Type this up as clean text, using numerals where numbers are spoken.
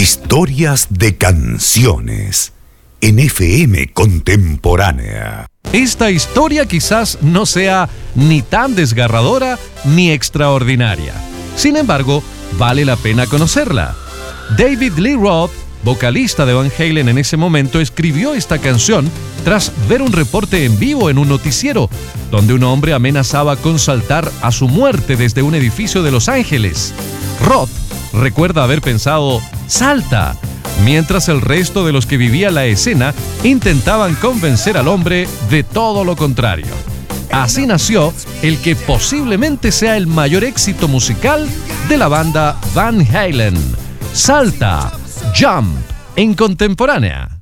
Historias de canciones en FM Contemporánea. Esta historia quizás no sea ni tan desgarradora ni extraordinaria. Sin embargo, vale la pena conocerla. David Lee Roth, vocalista de Van Halen en ese momento, escribió esta canción tras ver un reporte en vivo en un noticiero, donde un hombre amenazaba con saltar a su muerte desde un edificio de Los Ángeles. Roth recuerda haber pensado, ¡salta!, mientras el resto de los que vivían la escena intentaban convencer al hombre de todo lo contrario. Así nació el que posiblemente sea el mayor éxito musical de la banda Van Halen, Salta, Jump, en Contemporánea.